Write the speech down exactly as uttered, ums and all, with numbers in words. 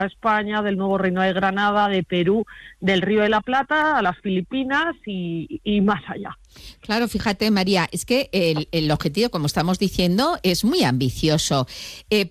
España, del Nuevo Reino de Granada, de Perú, del Río de la Plata a las Filipinas y, y más allá. Claro, fíjate, María, es que el, el objetivo, como estamos diciendo, es muy ambicioso. Eh,